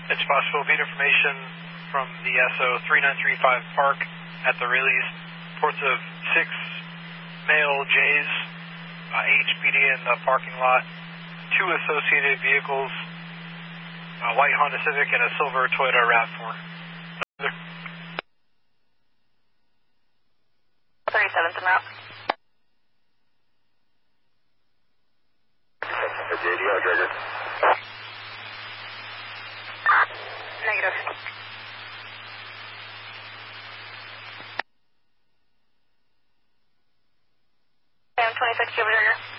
It's possible feed information from the SO 3935 Park at the release. Reports of 6 male Jays, HPD in the parking lot, 2 associated vehicles, a white Honda Civic and a silver Toyota RAV4. 37's en route. JDR, Trigger. Negative. 26 Julie Trigger.